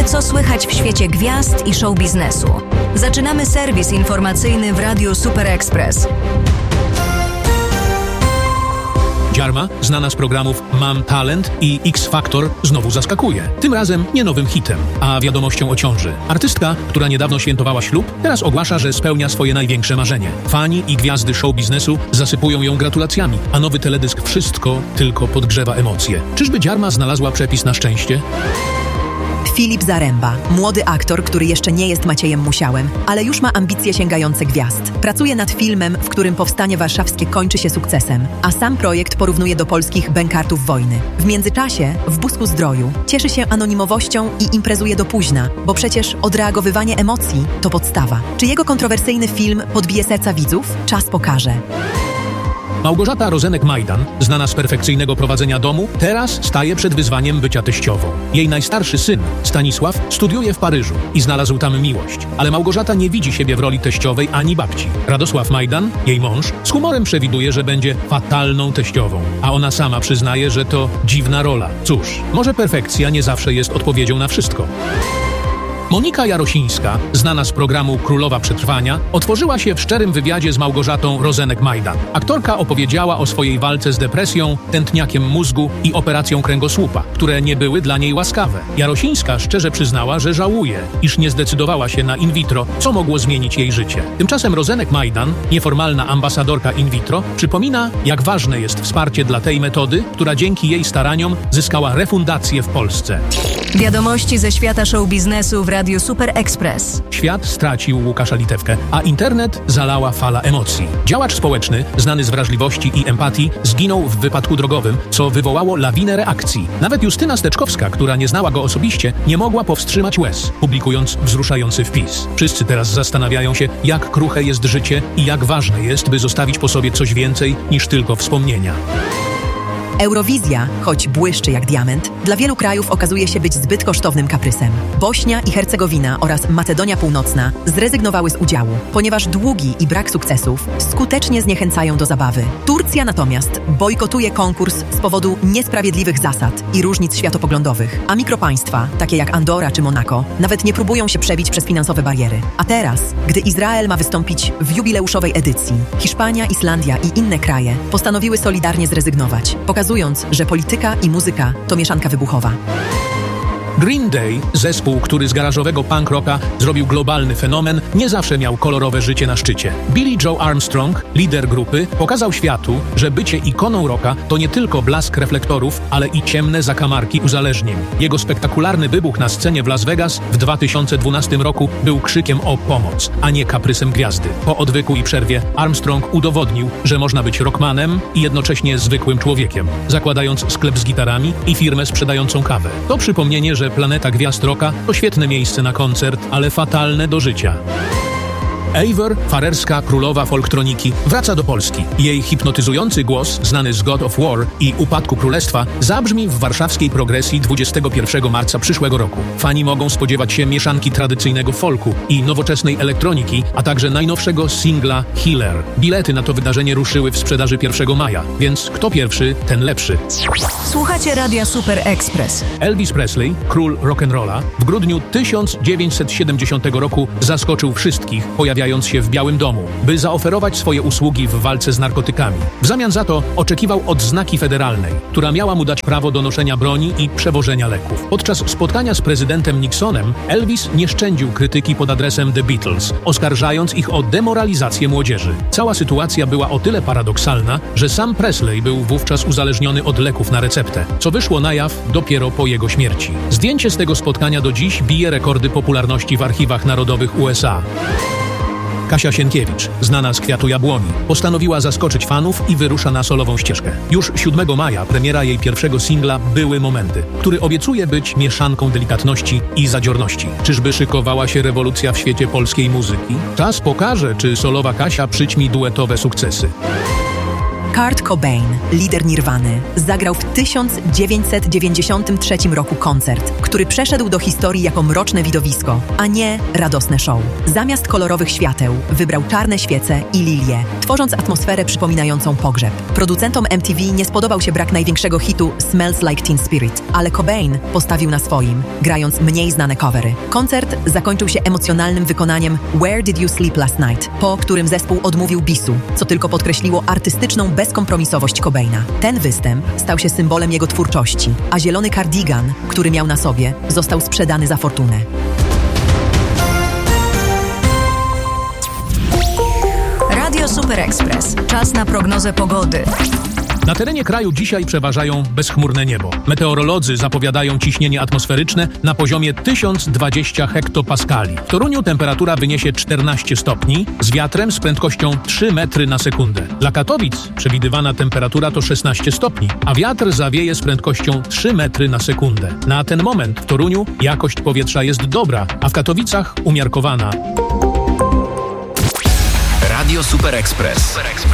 co słychać w świecie gwiazd i show biznesu. Zaczynamy serwis informacyjny w Radiu Super Express. Dziarma, znana z programów Mam Talent i X Factor, znowu zaskakuje. Tym razem nie nowym hitem, a wiadomością o ciąży. Artystka, która niedawno świętowała ślub, teraz ogłasza, że spełnia swoje największe marzenie. Fani i gwiazdy show biznesu zasypują ją gratulacjami, a nowy teledysk wszystko tylko podgrzewa emocje. Czyżby Dziarma znalazła przepis na szczęście? Filip Zaremba, młody aktor, który jeszcze nie jest Maciejem Musiałem, ale już ma ambicje sięgające gwiazd. Pracuje nad filmem, w którym powstanie warszawskie kończy się sukcesem, a sam projekt porównuje do polskich bękartów wojny. W międzyczasie, w Busku Zdroju, cieszy się anonimowością i imprezuje do późna, bo przecież odreagowywanie emocji to podstawa. Czy jego kontrowersyjny film podbije serca widzów? Czas pokaże. Małgorzata Rozenek-Majdan, znana z perfekcyjnego prowadzenia domu, teraz staje przed wyzwaniem bycia teściową. Jej najstarszy syn, Stanisław, studiuje w Paryżu i znalazł tam miłość. Ale Małgorzata nie widzi siebie w roli teściowej ani babci. Radosław Majdan, jej mąż, z humorem przewiduje, że będzie fatalną teściową. A ona sama przyznaje, że to dziwna rola. Cóż, może perfekcja nie zawsze jest odpowiedzią na wszystko. Monika Jarosińska, znana z programu Królowa Przetrwania, otworzyła się w szczerym wywiadzie z Małgorzatą Rozenek-Majdan. Aktorka opowiedziała o swojej walce z depresją, tętniakiem mózgu i operacją kręgosłupa, które nie były dla niej łaskawe. Jarosińska szczerze przyznała, że żałuje, iż nie zdecydowała się na in vitro, co mogło zmienić jej życie. Tymczasem Rozenek-Majdan, nieformalna ambasadorka in vitro, przypomina, jak ważne jest wsparcie dla tej metody, która dzięki jej staraniom zyskała refundację w Polsce. Wiadomości ze świata show biznesu w Radiu Super Express. Świat stracił Łukasza Litewkę, a internet zalała fala emocji. Działacz społeczny, znany z wrażliwości i empatii, zginął w wypadku drogowym, co wywołało lawinę reakcji. Nawet Justyna Steczkowska, która nie znała go osobiście, nie mogła powstrzymać łez, publikując wzruszający wpis. Wszyscy teraz zastanawiają się, jak kruche jest życie i jak ważne jest, by zostawić po sobie coś więcej niż tylko wspomnienia. Eurowizja, choć błyszczy jak diament, dla wielu krajów okazuje się być zbyt kosztownym kaprysem. Bośnia i Hercegowina oraz Macedonia Północna zrezygnowały z udziału, ponieważ długi i brak sukcesów skutecznie zniechęcają do zabawy. Turcja natomiast bojkotuje konkurs z powodu niesprawiedliwych zasad i różnic światopoglądowych, a mikropaństwa, takie jak Andora czy Monako, nawet nie próbują się przebić przez finansowe bariery. A teraz, gdy Izrael ma wystąpić w jubileuszowej edycji, Hiszpania, Islandia i inne kraje postanowiły solidarnie zrezygnować, pokazując, że polityka i muzyka to mieszanka wybuchowa. Green Day, zespół, który z garażowego punk rocka zrobił globalny fenomen, nie zawsze miał kolorowe życie na szczycie. Billie Joe Armstrong, lider grupy, pokazał światu, że bycie ikoną rocka to nie tylko blask reflektorów, ale i ciemne zakamarki uzależnień. Jego spektakularny wybuch na scenie w Las Vegas w 2012 roku był krzykiem o pomoc, a nie kaprysem gwiazdy. Po odwyku i przerwie Armstrong udowodnił, że można być rockmanem i jednocześnie zwykłym człowiekiem, zakładając sklep z gitarami i firmę sprzedającą kawę. To przypomnienie, że planeta gwiazd rocka to świetne miejsce na koncert, ale fatalne do życia. Eivør, farerska królowa folktroniki, wraca do Polski. Jej hipnotyzujący głos, znany z God of War i Upadku Królestwa, zabrzmi w warszawskiej Progresji 21 marca przyszłego roku. Fani mogą spodziewać się mieszanki tradycyjnego folku i nowoczesnej elektroniki, a także najnowszego singla Healer. Bilety na to wydarzenie ruszyły w sprzedaży 1 maja, więc kto pierwszy, ten lepszy. Słuchacie Radia Super Express. Elvis Presley, król rock'n'rolla, w grudniu 1970 roku zaskoczył wszystkich, pojawiając się w Białym Domu, by zaoferować swoje usługi w walce z narkotykami. W zamian za to oczekiwał odznaki federalnej, która miała mu dać prawo do noszenia broni i przewożenia leków. Podczas spotkania z prezydentem Nixonem Elvis nie szczędził krytyki pod adresem The Beatles, oskarżając ich o demoralizację młodzieży. Cała sytuacja była o tyle paradoksalna, że sam Presley był wówczas uzależniony od leków na receptę, co wyszło na jaw dopiero po jego śmierci. Zdjęcie z tego spotkania do dziś bije rekordy popularności w archiwach narodowych USA. Kasia Sienkiewicz, znana z Kwiatu Jabłoni, postanowiła zaskoczyć fanów i wyrusza na solową ścieżkę. Już 7 maja premiera jej pierwszego singla Były momenty, który obiecuje być mieszanką delikatności i zadziorności. Czyżby szykowała się rewolucja w świecie polskiej muzyki? Czas pokaże, czy solowa Kasia przyćmi duetowe sukcesy. Kurt Cobain, lider Nirwany, zagrał w 1993 roku koncert, który przeszedł do historii jako mroczne widowisko, a nie radosne show. Zamiast kolorowych świateł wybrał czarne świece i lilie, tworząc atmosferę przypominającą pogrzeb. Producentom MTV nie spodobał się brak największego hitu Smells Like Teen Spirit, ale Cobain postawił na swoim, grając mniej znane covery. Koncert zakończył się emocjonalnym wykonaniem Where Did You Sleep Last Night, po którym zespół odmówił bisu, co tylko podkreśliło artystyczną bezkompromisowość Cobaina. Ten występ stał się symbolem jego twórczości, a zielony kardigan, który miał na sobie, został sprzedany za fortunę. Radio Super Express. Czas na prognozę pogody. Na terenie kraju dzisiaj przeważają bezchmurne niebo. Meteorolodzy zapowiadają ciśnienie atmosferyczne na poziomie 1020 hektopaskali. W Toruniu temperatura wyniesie 14 stopni z wiatrem z prędkością 3 metry na sekundę. Dla Katowic przewidywana temperatura to 16 stopni, a wiatr zawieje z prędkością 3 metry na sekundę. Na ten moment w Toruniu jakość powietrza jest dobra, a w Katowicach umiarkowana. Radio Super Express.